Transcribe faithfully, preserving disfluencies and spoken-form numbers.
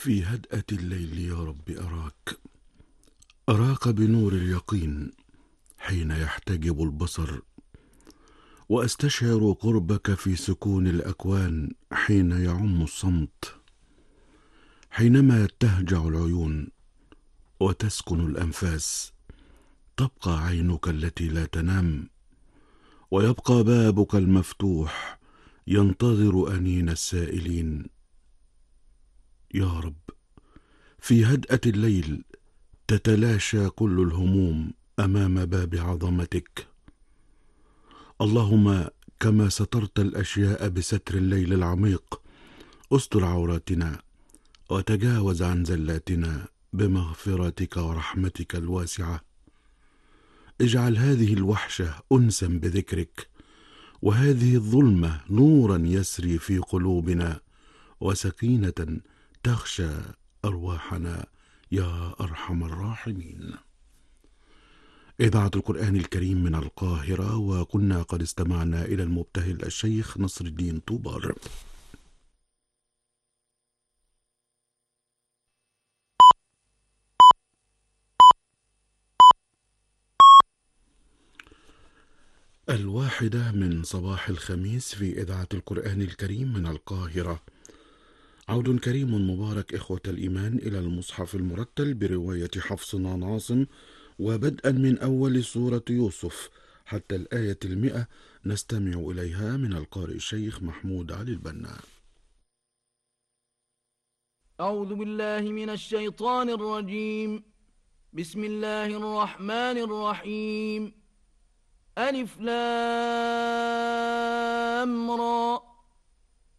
في هدأة الليل يا رب أراك، أراك بنور اليقين حين يحتجب البصر، وأستشعر قربك في سكون الأكوان حين يعم الصمت، حينما تهجع العيون وتسكن الأنفاس، تبقى عينك التي لا تنام، ويبقى بابك المفتوح ينتظر أنين السائلين. يا رب، في هدأة الليل تتلاشى كل الهموم أمام باب عظمتك. اللهم، كما سترت الأشياء بستر الليل العميق، استر عوراتنا وتجاوز عن زلاتنا بمغفرتك ورحمتك الواسعة. اجعل هذه الوحشة أنسا بذكرك، وهذه الظلمة نورا يسري في قلوبنا، وسكينة تخشى أرواحنا يا أرحم الراحمين. إذاعة القرآن الكريم من القاهرة، وكنا قد استمعنا إلى المبتهل الشيخ نصر الدين طوبار. الواحدة من صباح الخميس في إذاعة القرآن الكريم من القاهرة. عود كريم مبارك إخوة الإيمان إلى المصحف المرتل برواية حفصنا عاصم، وبدءا من أول سورة يوسف حتى الآية المئة نستمع إليها من القارئ الشيخ محمود علي البنا. أعوذ بالله من الشيطان الرجيم. بسم الله الرحمن الرحيم. ألف لام را